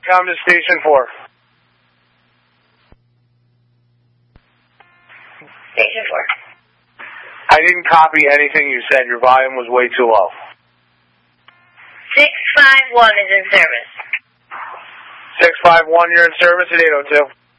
com to station 4. Station 4. I didn't copy anything you said. Your volume was way too low. 651 is in service. 651, you're in service at 802.